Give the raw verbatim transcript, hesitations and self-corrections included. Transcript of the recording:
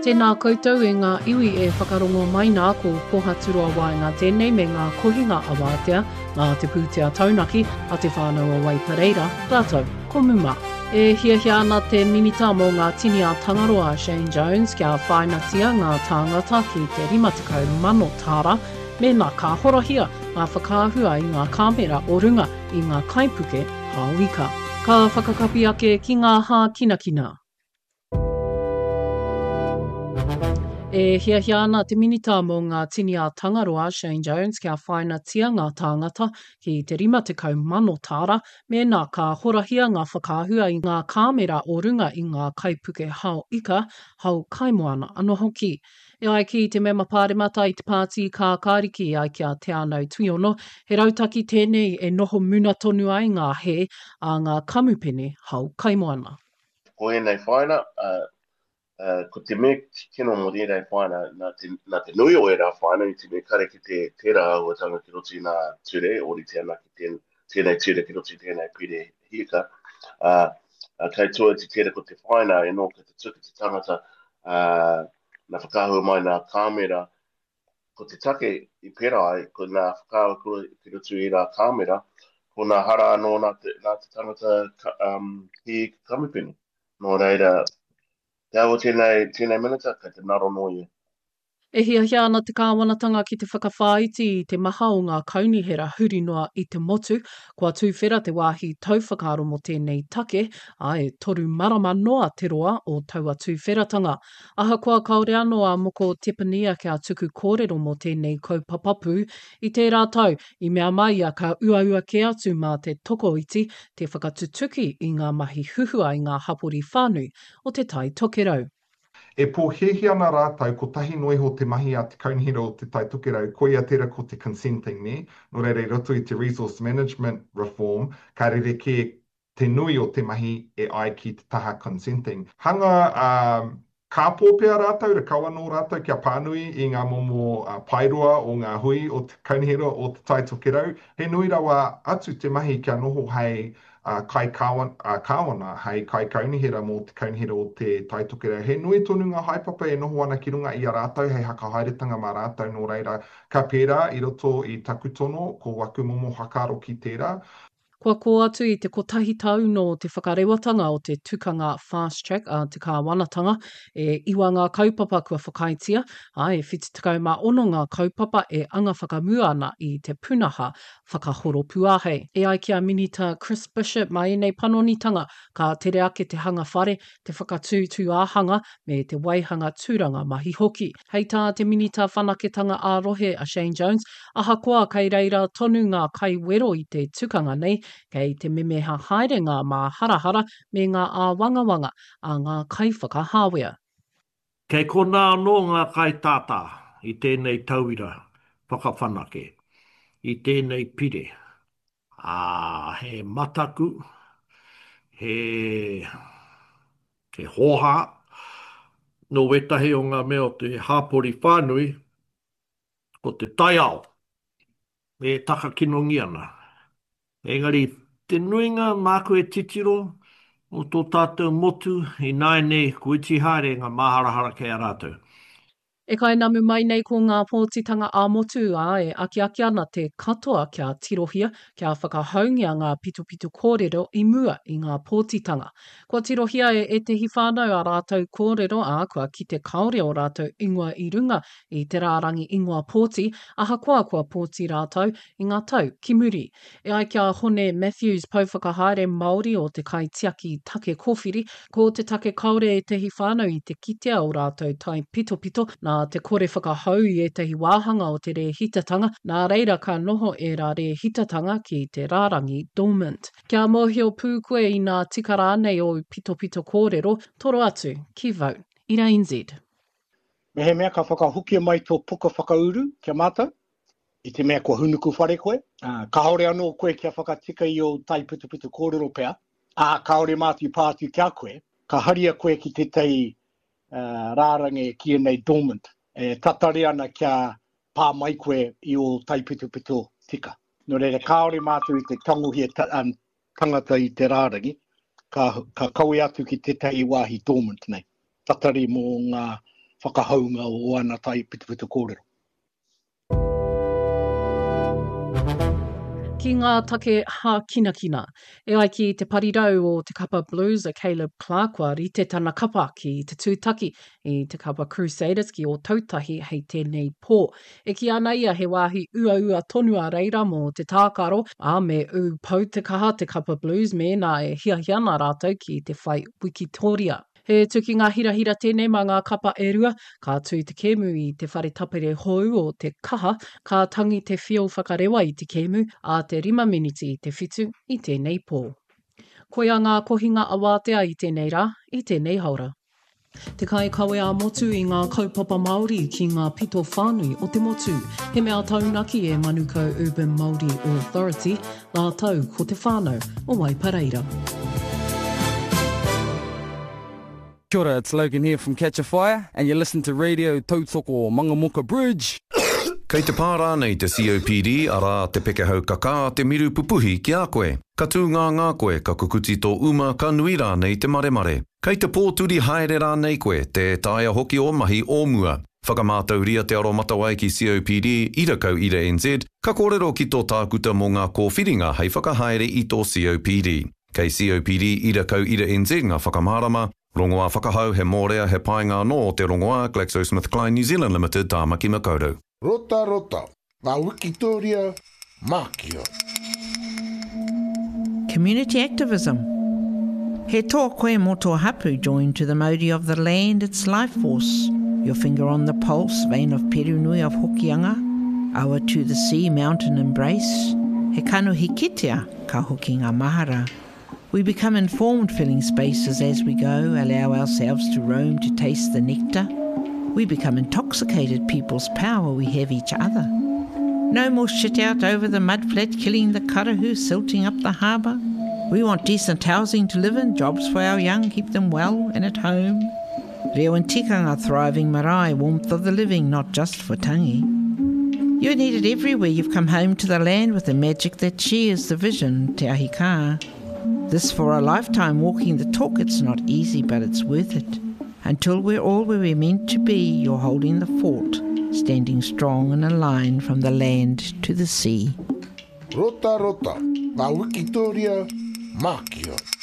Tēnā koutou e ngā iwi e whakarongo mai nā ko pohaturua wāinga tēnei me ngā kohinga awātea, ngā te pūtea taunaki a te whānau o Waipareira, rātou, ko muma. E hiahia ana te minita mō ngā tini a Tangaroa Shane Jones kia whainatia ngā tāngata ki te rimatikau mano tāra, me nā ka horahia ngā whakaahua i ngā kāmera o runga i ngā kaipuke hāwika. Ka whakakapi ake ki ngā hā kinakina. E hiahia ana te minita mō ngā tini a Tangaroa Shane Jones kia whainatia ngā tāngata ki te rimatikau mano tāra, me nā ka horahia ngā whakaahua i ngā kāmera o runga i ngā kaipuke hao ika, hau kaimoana anō hoki. E ai ki te mema pāremata i te pāti ka kāriki ai kia te anau tuiono, he rautaki tēnei e noho muna tonu ai ngā he a ngā kamupene hau kaimoana. Ko e nei whaina, uh, uh, ko te me kino mo rei whaina, nā te, nā te nui o e rā whaina, i te me kare ki te tērā ahuatanga ki roti nā ture, ori tēnā ki ten, tēnei ture ki roti tēnei pire hika. Uh, uh, kai tua te tērā ko te whaina, e no ka te tuki te tangata, uh, nā whakahua mai nā kāmera, ko te take i pera ai, ko nā whakahua ki rotu i rā kāmera, ko nā hara anō nā te, nā te tangata um, hi kamupene. Nō reira, te awa tēnei, tēnei minata, ka te naro noia. E hiahia ana te kāwanatanga ki te whakawhāiti i te maha o ngā kaunihera huri noa i te motu, kua tūwhera te wāhi tauwhakaaro mo tēnei take, ai toru marama noa te roa o taua tūwheratanga. Aha kua kaore anō a moko tepania kia tuku kōrero mo tēnei kaupapapu i te rātau, i mea mai a ka uaua ke atu mā te tokoiti, te whakatutuki i ngā mahi huhua i ngā hapori whānui o te tai tokerau. E pōhehi ana rātau ko tahi noiho te mahi a te kaunihira o te tai tokerau, ko ia tērā ko te consenting ne, no reira i roto i te resource management reform, ka rereke te nui o te mahi e ai ki te taha consenting. Hanga um, ka pōpea rātau, ra kawanō rātau kia pānui i ngā momo uh, pairua o ngā hui o te kaunihira o te tai tokerau, he nui rawa atu te mahi kia noho hei Uh, kai kawana, uh, kawana, hei kai kaunihira mō te kaunihira o te tai tokerau. He nui tonu ngā haipapa e noho ana ki runga i a rātau, hei haka hairetanga mā rātau nō reira. Ka pērā i roto i takutono, ko waku momo hakaro ki tērā. Kua ko atu i te kotahi tau no te whakarewatanga o te tukanga fast track a te kāwanatanga, e iwa ngā kaupapa kua whakaitia, a e whititikau mā ono ngā kaupapa e anga whakamua ana i te punaha whakahoro puahe. E ai kia minita Chris Bishop mai nei panonitanga ka tere ake te hanga whare, te whakatūtū āhanga me te waihanga tūranga mahi hoki. Hei tā te minita whanaketanga ārohe a Shane Jones, aha koa kei reira tonu ngā kai wero i te tukanga nei, kei te memeha haerenga mā harahara me ngā āwangawanga a ngā kai whakahāwea. Kei kona anō ngā kai tātā i tēnei tauira whakawhanake, i tēnei pire. Ā, he mataku, he, he hoha, no wetahi o ngā mea o te hāpori whānui, ko te tai ao, e taka kinongi ana. Engari, te nuinga māku e titiro o tō tātou motu i nai nei kuiti haere ngā māharahara kei a rātou. E kai namu mai nei ko ngā pōtitanga a motu a e aki aki ana te katoa kia tirohia, kia whakahaungia ngā pitupitu kōrero i mua i ngā pōtitanga. Kua tirohia e, e te hiwhanau a rātou kōrero a kua ki te kaore o rātou ingoa i runga i te rārangi ingoa pōti, aha koa kua pōti rātou i ngā tau ki muri. E ai kia hone Matthews pauwhakahaere Māori o te kai tiaki take kōwhiri, ko te take kaore e te hiwhanau i te kitea o rātou tai pitopito, nā te kore whakahau i e tehi wāhanga o te re hitatanga, nā reira ka noho e rā re hitatanga ki te rārangi dormant. Kia mōhio pū koe i nā tika rānei o pitopito kōrero, toro atu, ki Vote, Ira N Z. Me he mea ka whakahukia mai tō puka whakauru, kia mātou, i te mea kua hunuku whare koe. Uh, ka haore anō koe kia whakatika i o tai pitopito kōrero pea. A uh, ka haore mātu pātu kia koe, ka haria koe ki te tei Uh, rārangi ki nei dormant. E tatari ana kia pā mai koe i o tai pitopito tika. No reira, kaore mātu i te tanguhia ta, um, tangata i te rārangi, ka, ka kaue atu ki te tei wāhi dormant nei. Tatari mō ngā whakahaunga o ana tai pitupitu kōrero. Ki ngā take hā kina kina, e ai ki te parirau o te kapa Blues a Caleb Clark wa ri te tana kapa ki te tūtaki i te kapa Crusaders ki o tautahi hei tēnei pō. E ki ana ia he wāhi ua ua tonu a reira mō te tākaro, a me u pau te kaha te kapa Blues me nā e hia hiana rātou ki te whai Wikitoria. He tuki ngā hira hira tēnei mā ngā kapa e rua, ka tū te kēmu i te whare tapere hou o te kaha, ka tangi te whio whakarewa i te kēmu, a te rima miniti i te whitu i tēnei pō. Koia ngā kohinga awātea i tēnei rā, i tēnei haura. Te kai kawe a motu i ngā kaupapa Māori ki ngā pito whānui o te motu. He mea taunaki e Manukau Urban Māori Authority, ngā tau ko te whānau o Waipareira. Kia ora, it's Logan here from Catch a Fire, and you listen to Radio Tautoko Mangamoka Bridge. Kei te pārā nei te C O P D, arā te pekehau kaka te miru pupuhi ki a koe. Ka tū ngā ngā koe, ka kukuti tō uma ka nui rā nei te mare mare. Kei te pōturi haere rā nei koe, te tāia hoki o mahi o mua. Whakamātau ria te aro matawai ki C O P D, ira kau ira N Z, ka kōrero ki tō tākuta mō ngā kōwhiringa hei whakahaere i tō C O P D. Kei C O P D, ira kau ira N Z ngā whakamārama, rongoā whakahau he mōrea he painga no o te rongoā GlaxoSmithKline New Zealand Limited tāmaki makaurau. Rota rota, ngā Wikitoria, mākia. Community activism. He tō koe mō tō hapu joined to the mauri of the land, its life force. Your finger on the pulse, vein of Perunui of Hokianga, awa to the sea, mountain embrace. He kanu hikitea, ka hoki ngā mahara. We become informed, filling spaces as we go, allow ourselves to roam to taste the nectar. We become intoxicated, people's power, we have each other. No more shit out over the mudflat, killing the karahu, silting up the harbour. We want decent housing to live in, jobs for our young, keep them well and at home. Reo and tikanga, thriving marae, warmth of the living, not just for tangi. You're needed everywhere, you've come home to the land with the magic that shares the vision, te ahi ka. This for a lifetime, walking the talk, it's not easy, but it's worth it. Until we're all where we're meant to be, you're holding the fort, standing strong in a line from the land to the sea. Rota rota, ngā Wikitoria, mākia.